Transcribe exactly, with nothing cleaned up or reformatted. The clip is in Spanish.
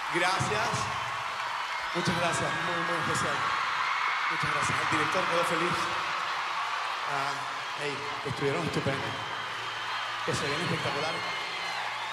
Gracias. Muchas gracias, muy, muy especial. Muchas gracias. El director quedó feliz. Ah, hey, que estuvieron estupendos. Que se ven espectaculares.